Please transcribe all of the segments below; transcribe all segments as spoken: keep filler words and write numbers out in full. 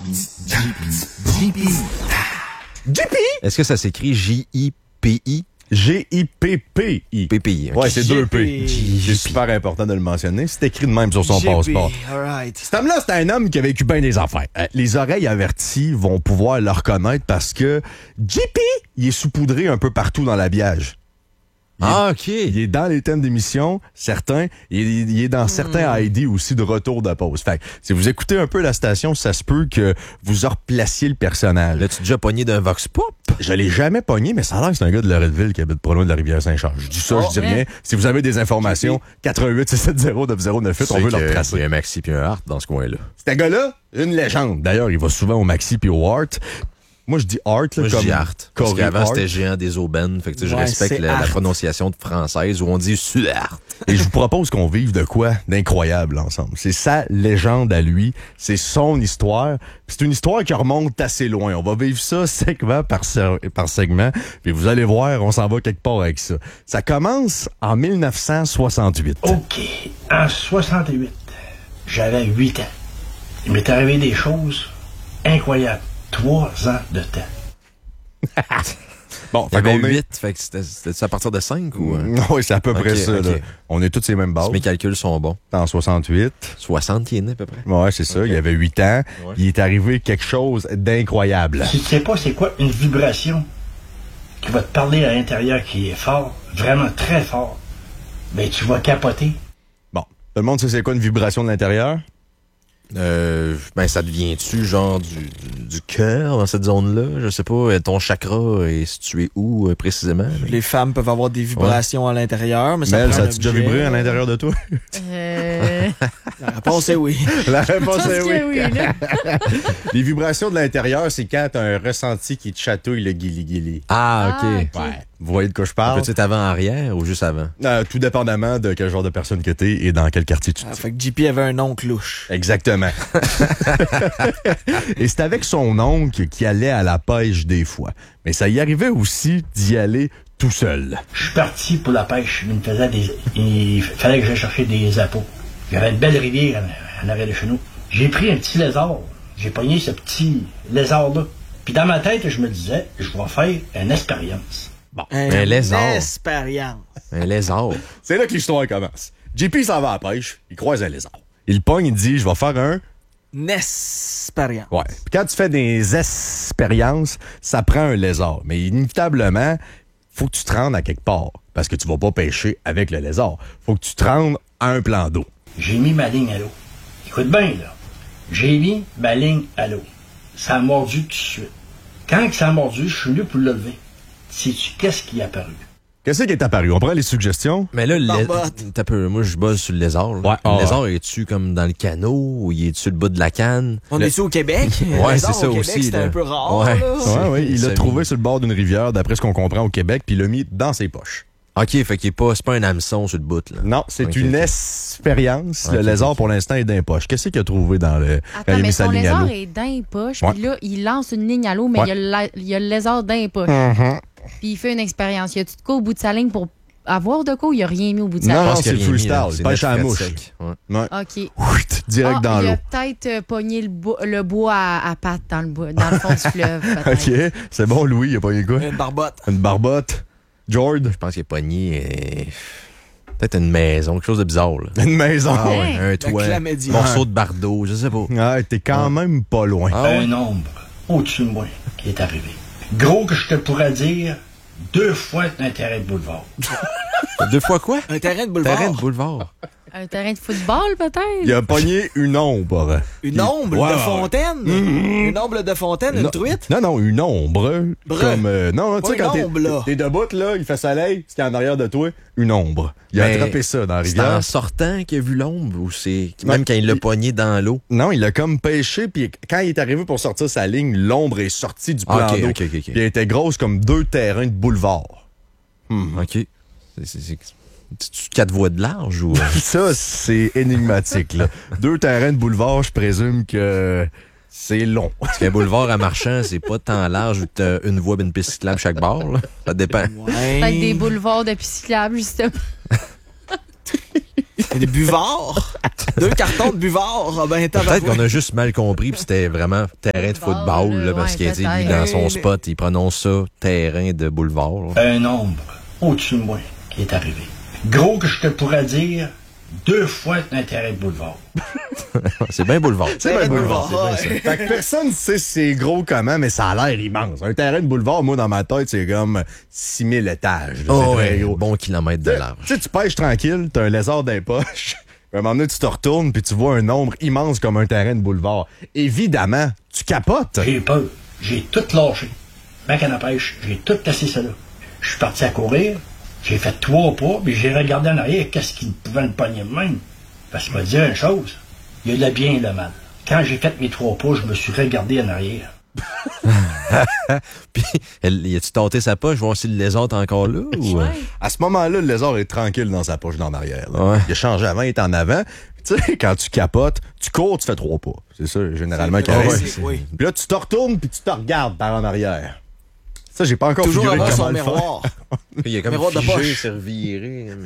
J P. J P? Est-ce que ça s'écrit J I P I? G I P P I. P P I. Okay. Ouais, c'est deux P. J P. C'est super important de le mentionner. C'est écrit de même sur son J P, passeport. alright. Cet homme-là, c'est un homme qui a vécu bien des affaires. Euh, les oreilles averties vont pouvoir le reconnaître parce que J P, il est saupoudré un peu partout dans l'habillage. Il Ah, est, OK. Il est dans les thèmes d'émission, certains. Il est, il est dans certains I D aussi de retour de pause. Fait que, si vous écoutez un peu la station, ça se peut que vous replaciez le personnage. L'as-tu déjà pogné d'un Vox Pop? Je l'ai jamais pogné, mais ça a l'air que c'est un gars de Loretteville qui habite pas loin de la Rivière-Saint-Charles. Je dis ça, Oh, je dis rien. Si vous avez des informations, quatre un huit six sept zéro neuf zéro neuf huit, on veut leur Il y tracer. a un Maxi puis un Hart dans ce coin-là. C'est un gars-là, une légende. D'ailleurs, il va souvent au Maxi puis au Art. Moi, je dis Art, là, Moi, je comme dis Hart. Parce Corey qu'avant, Hart. c'était Géant des Aubaines. Fait que, tu sais, je Ouais, respecte c'est la, la Hart. prononciation française où on dit Suart. Et je vous propose qu'on vive de quoi d'incroyable ensemble. C'est sa légende à lui, c'est son histoire. Puis c'est une histoire qui remonte assez loin. On va vivre ça segment par, se- par segment. Puis vous allez voir, on s'en va quelque part avec ça. Ça commence en mille neuf cent soixante-huit. OK. En soixante-huit, j'avais huit ans. Il m'est arrivé des choses incroyables. Trois ans de temps. Bon, Il y avait qu'on est- huit. Fait que c'était c'était à partir de cinq ou... euh, Oui, c'est à peu près Ok, ça. ok. Là. On est tous ces mêmes bases. si mes calculs sont bons. En soixante-huit. soixante qui est né à peu près. Ouais, c'est ça. Il avait huit ans. Ouais. Il est arrivé quelque chose d'incroyable. Si tu sais pas c'est quoi une vibration qui va te parler à l'intérieur qui est fort, vraiment très fort, ben tu vas capoter. Bon, tout le monde sait c'est quoi une vibration de l'intérieur? Euh, ben, ça devient-tu genre du, du, du cœur dans cette zone-là? Je sais pas. Ton chakra est situé où euh, précisément? Les femmes peuvent avoir des vibrations à l'intérieur, mais ça Mel, prend ça un a-tu déjà objet. vibré à l'intérieur de toi? Euh... La réponse est oui. La je réponse pense est que oui. oui, là. Les vibrations de l'intérieur, c'est quand t'as un ressenti qui te chatouille le guili-guili. Ah, OK. Ah, ok. Ouais. Vous voyez de quoi je parle? Peut-être avant-arrière ou juste avant? Euh, tout dépendamment de quel genre de personne que t'es et dans quel quartier tu te Ah, dis. fait que J P avait un oncle louche. Exactement. Et c'est avec son oncle qu'il allait à la pêche des fois. Mais ça y arrivait aussi d'y aller tout seul. Je suis parti pour la pêche. Il me faisait des. Il fallait que j'aille chercher des appâts. J'avais une belle rivière en, en arrière de chez nous. J'ai pris un petit lézard. J'ai pogné ce petit lézard-là. Puis dans ma tête, je me disais, je vais faire une expérience. Bon. Un Un lézard. expérience. Un lézard. C'est là que l'histoire commence. J P s'en va à la pêche, il croise un lézard. Il le pogne, il dit, je vais faire un... Une expérience. Ouais. Puis quand tu fais des expériences, ça prend un lézard. Mais inévitablement, faut que tu te rendes à quelque part. Parce que tu vas pas pêcher avec le lézard. Faut que tu te rendes à un plan d'eau. J'ai mis ma ligne à l'eau. Écoute bien, là. J'ai mis ma ligne à l'eau. Ça a mordu tout de suite. Quand que ça a mordu, je suis venu pour le lever. Sais-tu qu'est-ce qui est apparu? Qu'est-ce qui est apparu? On prend les suggestions? Mais là, le lé- Barbotte. t'as peu, moi, je bosse sur le lézard. là. Ouais, le ah, lézard, est-tu comme dans le canot ou il est-tu sur le bout de la canne? On Le- est-tu au Québec? Ouais, Lézard c'est ça au Québec, aussi, c'était là. un peu rare. Ouais. là. Ouais, ouais. Il l'a C'est- trouvé sur le bord d'une rivière, d'après ce qu'on comprend au Québec, puis il l'a mis dans ses poches. OK, fait qu'il est pas, c'est pas un hameçon sur le bout, là. Non, c'est Ok, une ok. expérience. Ok, le lézard, ok. pour l'instant, est dans les poches. Qu'est-ce qu'il a trouvé dans le... quand il Attends, a mais mis sa son ligne à lézard l'eau? est dans les poches, Ouais. puis là, il lance une ligne à l'eau, mais Ouais. il, y a le, la- il y a le lézard dans les poches. Puis il fait une expérience. Y a-tu de quoi au bout de sa ligne pour avoir de quoi ou il a rien mis au bout de sa Non, ligne? non, Je pense c'est qu'il y a rien mis, là. freestyle. C'est Pêche à la net, mouche. sec. Ouais. Ouais. OK. Ouit, direct Ah, dans il l'eau. a peut-être euh, pogné le, bo- le bois à, à pattes dans le, bois, dans le fond du fleuve. peut-être. OK, c'est bon, Louis, il a pas eu quoi? Une barbotte. Une barbotte. Jord, Je pense qu'il est pogné. euh, Peut-être une maison, quelque chose de bizarre, là. une maison. Ah ouais, un toit. chlamydia. Morceau de bardeau, je sais pas. Ah, t'es quand même pas loin. Ah ouais? Un ombre au-dessus de moi qui est arrivé. Gros que je te pourrais dire, deux fois un terrain de boulevard. Deux fois quoi? Un terrain de boulevard. Terrain de boulevard. Un terrain de football, peut-être? Il a pogné une ombre. Une ombre Ouais, de ouais. fontaine. Une ombre de fontaine, une Non. truite. Non, non, une ombre. Brun. Comme, euh, non, tu Pas sais, une quand t'es- ombre, là. t'es debout, là, il fait soleil, ce qui est en arrière de toi, une ombre. Il a Mais attrapé ça dans la C'est rivière. en sortant qu'il a vu l'ombre ou c'est Ouais. même quand il l'a pogné dans l'eau? Non, il a comme pêché, puis quand il est arrivé pour sortir sa ligne, l'ombre est sortie du plan Ah, ok, d'eau. ok, ok, ok. Puis elle était grosse comme deux terrains de boulevard. OK. C'est- c'est- c'est- C'est-tu quatre voies de large ou. Ça, c'est énigmatique, là. Deux terrains de boulevard, je présume que c'est long. Parce qu'un boulevard à marchand, c'est pas tant large où t'as une voie et une piste cyclable chaque bord, là. Ça dépend. Ouais. Peut-être des boulevards de pistes cyclables, justement. Et des buvards. Deux cartons de buvards. Ah ben, Peut-être qu'on a juste mal compris, puis c'était vraiment terrain de football, là, là, parce ouais, qu'il a dit, lui, peut-être. dans son spot, il prononce ça terrain de boulevard. là. Un ombre au-dessus de moi qui est arrivé. Gros que je te pourrais dire deux fois un terrain de boulevard. C'est bien boulevard. C'est bien boulevard. boulevard, c'est bien ça. Fait que personne ne sait c'est gros comment, mais ça a l'air immense. Un terrain de boulevard, moi, dans ma tête, c'est comme six mille étages. là. Oh, c'est très ouais, gros. bon kilomètre de Tu sais- large. Tu sais, tu pêches tranquille, t'as un lézard dans les poches. À un moment donné, tu te retournes puis tu vois un nombre immense comme un terrain de boulevard. Évidemment, tu capotes. J'ai peur. J'ai tout lâché. Ma canne à pêche, j'ai tout cassé ça là. Je suis parti à courir. J'ai fait trois pas, puis j'ai regardé en arrière qu'est-ce qui pouvait me pogner de même. Parce qu'il m'a dit une chose. Il y a le bien et le mal. Quand j'ai fait mes trois pas, je me suis regardé en arrière. Puis, elle, y a-tu tâté sa poche, voir si le lézard est encore là? Ou... Ouais. À ce moment-là, le lézard est tranquille dans sa poche d'en arrière. là. Ouais. Il a changé avant, il est en avant. Tu sais, quand tu capotes, tu cours, tu fais trois pas. C'est ça, généralement, qui Ah arrive. ouais, oui. Puis là, tu te retournes puis tu te regardes par en arrière. Ça, j'ai pas encore Toujours figuré avoir comment son le faire. miroir. Il est comme Miroir de figé, poche. c'est reviré, mais...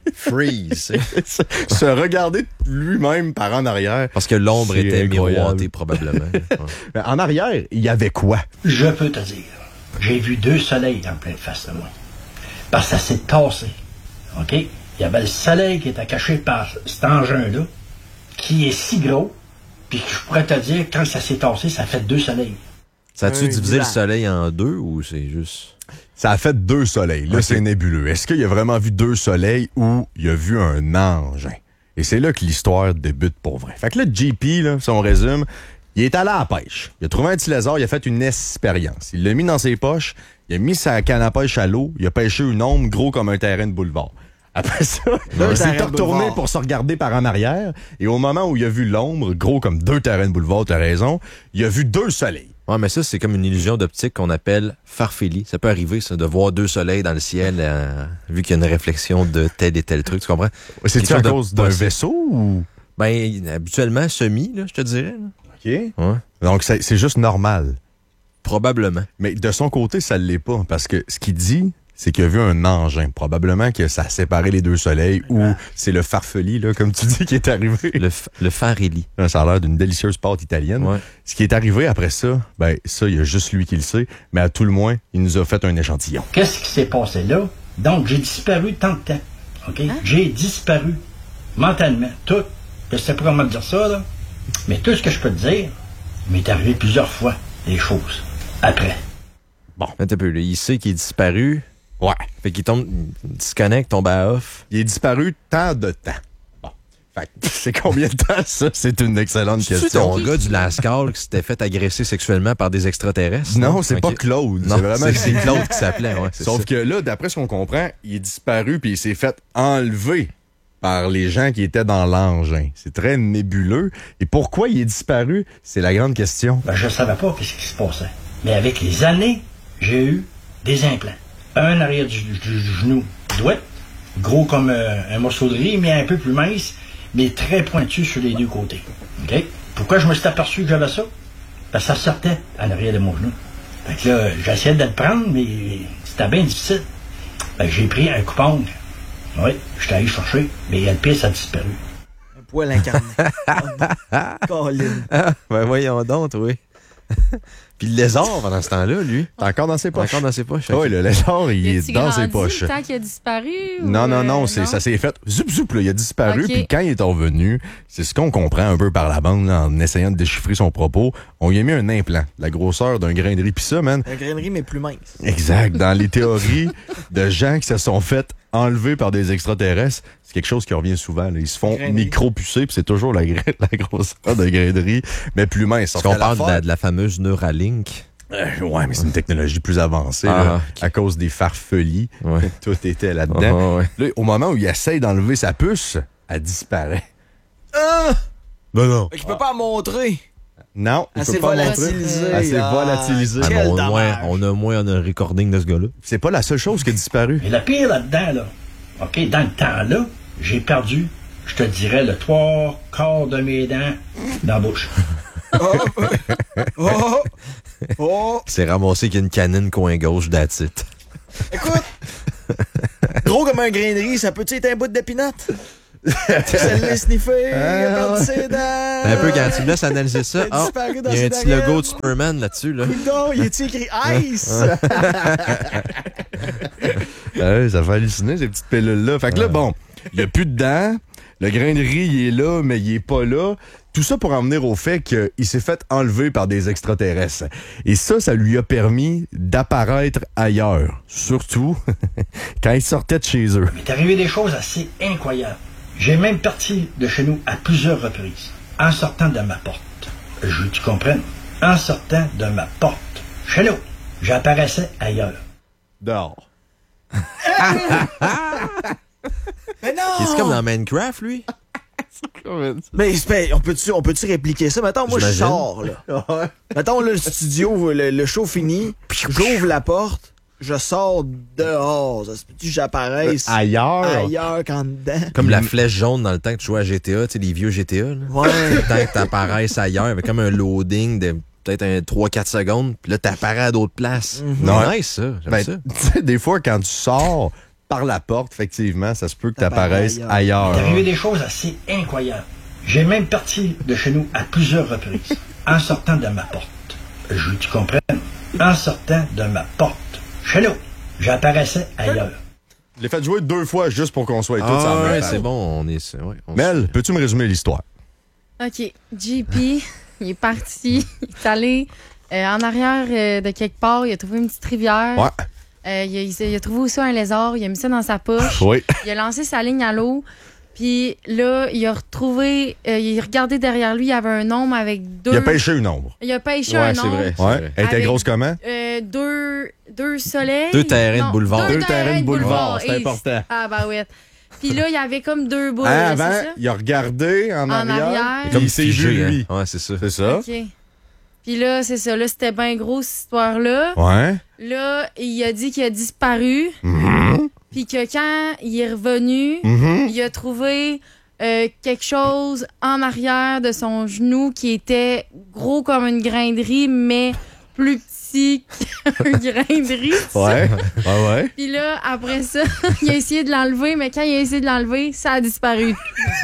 Freeze, tu sais. Se regarder lui-même par en arrière. Parce que l'ombre C'est était incroyable. miroitée, probablement. Ouais. Mais en arrière, il y avait quoi? Je peux te dire, j'ai vu deux soleils en pleine face de moi. Parce que ça s'est tassé. OK? Il y avait le soleil qui était caché par cet engin-là, qui est si gros, puis que je pourrais te dire, quand ça s'est tassé, ça fait deux soleils. Ça a-tu Un divisé le village. soleil en deux ou c'est juste... Ça a fait deux soleils. Là, Ok. c'est nébuleux. Est-ce qu'il a vraiment vu deux soleils ou il a vu un engin? Et c'est là que l'histoire débute pour vrai. Fait que là, J P, là, si on résume, il est allé à la pêche. Il a trouvé un petit lézard, il a fait une expérience. Il l'a mis dans ses poches, il a mis sa canne à pêche à l'eau, il a pêché une ombre gros comme un terrain de boulevard. Après ça, il s'est terrain de retourné boulevard. pour se regarder par en arrière. Et au moment où il a vu l'ombre, gros comme deux terrains de boulevard, t'as raison, il a vu deux soleils. Ouais, mais ça, c'est comme une illusion d'optique qu'on appelle farfélie. Ça peut arriver, ça, de voir deux soleils dans le ciel, euh, vu qu'il y a une réflexion de tel et tel truc, tu comprends? C'est-tu Quelque à chose de cause d'un possible. vaisseau ou... Ben, habituellement, semi, là, je te dirais. là. OK. Ouais. Donc, c'est c'est juste normal. Probablement. Mais de son côté, ça ne l'est pas. Parce que ce qu'il dit, c'est qu'il a vu un engin. Probablement que ça a séparé les deux soleils ou c'est le farfeli, là, comme tu dis, qui est arrivé. Le, f- le farelli. Ça a l'air d'une délicieuse pâte italienne. Ouais. Ce qui est arrivé après ça, ben ça, il y a juste lui qui le sait. Mais à tout le moins, il nous a fait un échantillon. Qu'est-ce qui s'est passé là? Donc, j'ai disparu tant de temps. OK? J'ai disparu mentalement. Tout. Je sais pas comment dire ça, là. Mais tout ce que je peux te dire, il m'est arrivé plusieurs fois des choses. Après. Attends un peu, là. Il sait qu'il est disparu. Ouais. Fait qu'il tombe, il disconnecte, tombe à off. Il est disparu tant de temps. Bon. Fait que c'est combien de temps, ça? C'est une excellente C'est question. ton gars du Lascaux qui s'était fait agresser sexuellement par des extraterrestres? Non, c'est Ok. pas Claude. Non, c'est vraiment c'est c'est Claude qui s'appelait, ouais. c'est Sauf ça. que là, d'après ce qu'on comprend, il est disparu puis il s'est fait enlever par les gens qui étaient dans l'engin. C'est très nébuleux. Et pourquoi il est disparu? C'est la grande question. Ben, je savais pas qu'est-ce qui se passait. Mais avec les années, j'ai eu des implants. Un arrière du, du- du genou droit, gros comme euh, un morceau de riz, mais un peu plus mince, mais très pointu sur les deux côtés. OK? Pourquoi je me suis aperçu que j'avais ça? Parce que ça sortait en arrière de mon genou. Fait que là, j'essayais de le prendre, mais c'était bien difficile. Fait que j'ai pris un coupon. Oui, j'étais allé chercher, mais le pire, ça a disparu. Un poil incarné. Colin. Ben voyons donc, oui. Puis le lézard, pendant ce temps-là, lui, T'es encore dans ses poches? encore dans ses poches. Oui, le lézard, il est tu dans ses grandi poches. le temps qu'il a disparu? Non, ou, non, non, euh, c'est, ça s'est fait zoup, zoup, là, il a disparu, Ok. puis quand il est revenu, c'est ce qu'on comprend un peu par la bande, là, en essayant de déchiffrer son propos, on lui a mis un implant, la grosseur d'un grain de riz, puis ça, man, Un grainerie, mais plus mince. exact, dans les théories de gens qui se sont fait enlever par des extraterrestres, c'est quelque chose qui revient souvent, là. Ils se font Grainerie. micro-pucer, puis c'est toujours la, gra- la grosseur de grain de riz, mais plus mince. Est-ce Sauf qu'on que parle de l'affaire- la, de la fameuse Neuralink? Euh, ouais, mais c'est une technologie plus avancée, Ah, là, ok. à cause des farfelies. Ouais. Tout était là-dedans. Ah, ouais. Là, au moment où il essaye d'enlever sa puce, elle disparaît. Ah! Non, non. Fait qu'il peut pas la montrer. Non, il Elle peut s'est pas montrer. volatilisée. Elle s'est Ah, volatilisée. Ah, mais Quel on, a moins, dommage. on a moins un recording de ce gars-là. C'est pas la seule chose qui a disparu. Mais le pire là-dedans, là, OK, dans le temps-là, j'ai perdu, je te dirais, le trois quarts de mes dents dans la bouche. Oh! Oh! Oh! Il s'est ramassé qu'il y a une canine coin gauche d'Atit. Écoute! Gros comme un grainerie, ça peut-tu être un bout de pinot? Elle l'a sniffé, il a perdu ses dents. Un peu quand tu me laisses analyser ça, Il a ah, disparu il dans y a ses un petit narines. logo de Superman là-dessus. Là. Non, il est écrit Ice. Ouais, ça fait halluciner ces petites pilules-là. Fait que là, bon, il n'y a plus de dents. Le grain de riz, il est là, mais il est pas là. Tout ça pour en venir au fait qu'il s'est fait enlever par des extraterrestres. Et ça, ça lui a permis d'apparaître ailleurs. Surtout quand il sortait de chez eux. Il m'est arrivé des choses assez incroyables. J'ai même parti de chez nous à plusieurs reprises, en sortant de ma porte. Je veux que tu comprennes. En sortant de ma porte. Chez nous, j'apparaissais ailleurs. Dehors. Mais non! C'est comme dans Minecraft, lui. Mais ben, on peut-tu on peut-tu répliquer ça? Mettons, moi, je J'imagine. sors, là. Mettons, là, le studio, le, le show fini, j'ouvre la porte, je sors dehors. Ça se peut-tu que j'apparaisse Ailleurs. ailleurs qu'en dedans? Comme la flèche jaune dans le temps que tu jouais à G T A, tu sais, les vieux G T A. Là. Ouais. Le temps que t'apparaisses ailleurs, avec comme un loading de peut-être un trois quatre secondes, puis là, t'apparais à d'autres places. Non. Nice, ça. J'aime Ben, ça. tu sais, des fois, quand tu sors par la porte, effectivement, ça se peut que tu apparaisses T'apparais ailleurs. Il m'est arrivé des choses assez incroyables. J'ai même parti de chez nous à plusieurs reprises, en sortant de ma porte. Je veux que tu comprennes. En sortant de ma porte. Chez nous, j'apparaissais ailleurs. Je l'ai fait jouer deux fois juste pour qu'on soit tous Ah, en ouais, même c'est temps. bon, on est... Ouais, on Mel, peux-tu me résumer l'histoire? OK. J P, il est parti. Il est allé euh, en arrière euh, de quelque part. Il a trouvé une petite rivière. Ouais. Euh, il, a, il s'est- il a trouvé aussi un lézard. Il a mis ça dans sa poche. Oui. Il a lancé sa ligne à l'eau. Puis là, il a retrouvé... euh, il a regardé derrière lui. Il y avait un homme avec deux... Il a pêché une ombre. Il a pêché Ouais, un c'est ombre. vrai. C'est Ouais. vrai. Elle était Avec- grosse comment? Euh, deux, deux soleils. Deux terrains de Non, boulevard. Deux terrains de boulevard, c'est Et- important. Ah, bah ouais. Puis là, il y avait comme deux boules. Hein, c'est avant, ça? il a regardé en, En arrière. arrière. Puis Comme il s'est figé, vu, hein. lui. Ouais, c'est ça. C'est ça? OK. Puis là, c'est ça. Là, c'était bien gros, cette histoire-là. Ouais. Là, il a dit qu'il a disparu. Mhm. Puis que quand il est revenu, Mhm. il a trouvé euh, quelque chose en arrière de son genou qui était gros comme une grain de riz, mais plus petit qu'un grain de riz. Ouais. Ouais, ouais. Puis là, après ça, il a essayé de l'enlever, mais quand il a essayé de l'enlever, ça a disparu.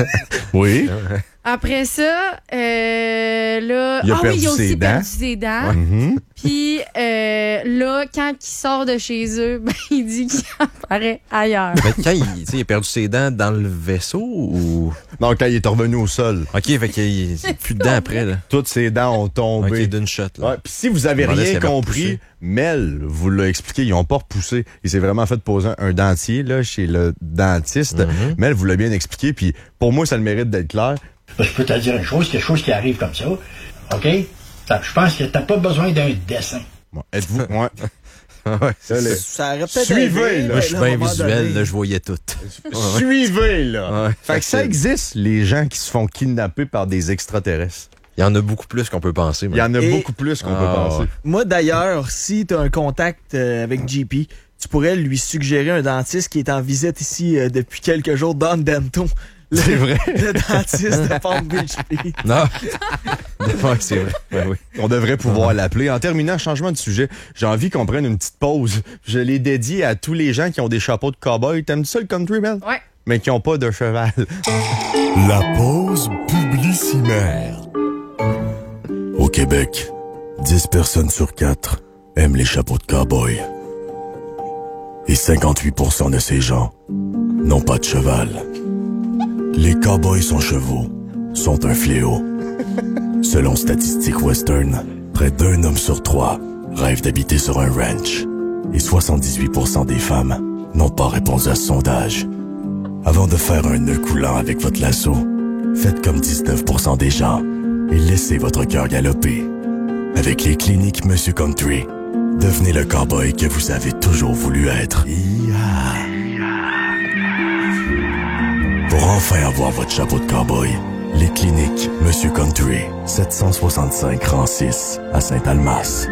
Oui. Après ça, euh, là... Il a ah perdu oui, il a aussi ses perdu dents. ses dents. Mhm. Puis euh, là, quand il sort de chez eux, ben, il dit qu'il apparaît ailleurs. Mais quand il, tu sais, il a perdu ses dents dans le vaisseau ou... Non, quand il est revenu au sol, OK, fait qu'il y a plus de dents après, là. toutes ses dents ont tombé. OK, d'une shot, là. Ouais, puis si vous avez Je me demandais rien s'il avait compris, repoussé. Mel vous l'a expliqué, ils ont pas repoussé. Il s'est vraiment fait poser un, un dentier là chez le dentiste. Mhm. Mel vous l'a bien expliqué, puis pour moi, ça a le mérite d'être clair. Je peux te dire une chose, quelque chose qui arrive comme ça. OK? Ça, je pense que t'as pas besoin d'un dessin. Bon, êtes-vous... Ouais. Ouais, Ça, les- Ça aurait peut-être Suivez, aidé, là. Moi, je suis mais à un bien moment visuel, donné- là, je voyais tout. Suivez, là! Ouais. Fait que ça existe, les gens qui se font kidnapper par des extraterrestres. Il y en a beaucoup plus qu'on peut penser. Il y en a Et- beaucoup plus qu'on Ah, peut penser. ouais. Moi, d'ailleurs, si tu as un contact euh, avec J P, tu pourrais lui suggérer un dentiste qui est en visite ici euh, depuis quelques jours, Don Dento. Le, C'est vrai. le dentiste de Palm Beach P. Non. Ouais, c'est vrai. Ouais, oui. On devrait pouvoir l'appeler. En terminant, changement de sujet, j'ai envie qu'on prenne une petite pause. Je l'ai dédié à tous les gens qui ont des chapeaux de cow-boy. T'aimes ça le country, Mel? Ouais. Mais qui ont pas de cheval. La pause publicitaire. Au Québec, dix personnes sur quatre aiment les chapeaux de cow-boy. Et cinquante-huit pour cent de ces gens n'ont pas de cheval. Les cow-boys sans chevaux sont un fléau. Selon Statistique Western, près d'un homme sur trois rêve d'habiter sur un ranch. Et soixante-dix-huit pour cent des femmes n'ont pas répondu à ce sondage. Avant de faire un nœud coulant avec votre lasso, faites comme dix-neuf pour cent des gens et laissez votre cœur galoper. Avec les cliniques Monsieur Country, devenez le cowboy que vous avez toujours voulu être. Pour enfin avoir votre chapeau de cowboy, les cliniques Monsieur Country, sept cent soixante-cinq rang six à Saint-Almas.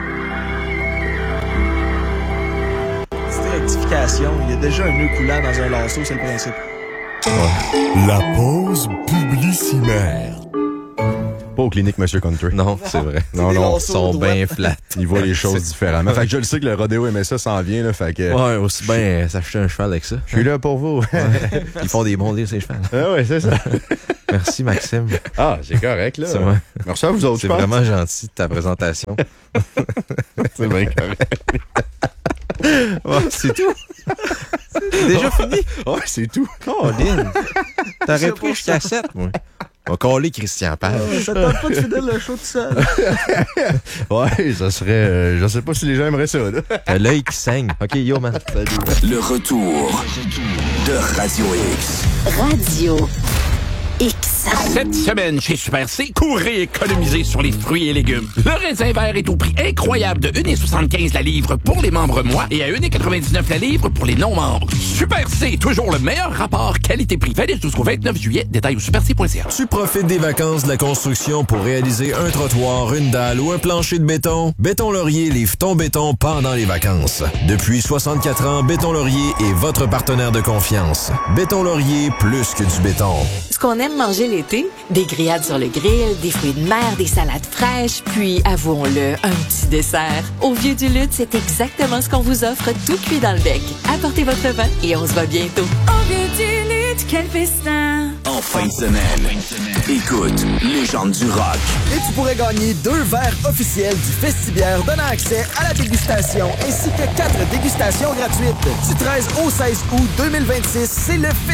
Petite rectification, il y a déjà un nœud coulant dans un lasso, c'est le principe. La pause publicitaire. Pas aux cliniques Monsieur Country. Non, c'est vrai. Non, des non, lancers Ils sont au doigt. bien flats. ils voient les choses différemment. Fait que je le sais que le rodéo M S A s'en vient, là, fait que... Ouais, aussi bien s'acheter un cheval avec ça. Je suis là pour vous. Ils font des bons livres, ces chevals. Ah ouais, c'est ça. Merci, Maxime. Ah, c'est correct, là. C'est vrai. Merci à vous autres, C'est je pense. vraiment gentil de ta présentation. C'est bien correct. Ouais, c'est tout. C'est déjà fini. Ouais, c'est tout. Colin. T'aurais pris jusqu'à sept, moi. On va coller Christian Page. Ça te tente pas de finir le show tout seul. Ouais, ça serait... euh, je sais pas si les gens aimeraient ça, là. T'as l'œil qui saigne. OK, yo, man. Salut. Le retour de Radio X. Radio X. Cette semaine, chez Super C, courez économiser sur les fruits et légumes. Le raisin vert est au prix incroyable de un virgule soixante-quinze la livre pour les membres mois et à un virgule quatre-vingt-dix-neuf la livre pour les non-membres. Super C, toujours le meilleur rapport qualité-prix. Valide jusqu'au vingt-neuf juillet. Détails au super c point c a. Tu profites des vacances de la construction pour réaliser un trottoir, une dalle ou un plancher de béton? Béton Laurier livre ton béton pendant les vacances. Depuis soixante-quatre ans, Béton Laurier est votre partenaire de confiance. Béton Laurier, plus que du béton. Ce qu'on aime manger l'été, des grillades sur le grill, des fruits de mer, des salades fraîches, puis, avouons-le, un petit dessert. Au Vieux du Lutte, c'est exactement ce qu'on vous offre, tout cuit dans le bec. Apportez votre vin et on se voit bientôt. Au Vieux du Lutte, quel festin! En fin de semaine, écoute Légende du rock. Et tu pourrais gagner deux verres officiels du Festibière donnant accès à la dégustation ainsi que quatre dégustations gratuites. Du treize au seize août deux mille vingt-six, c'est le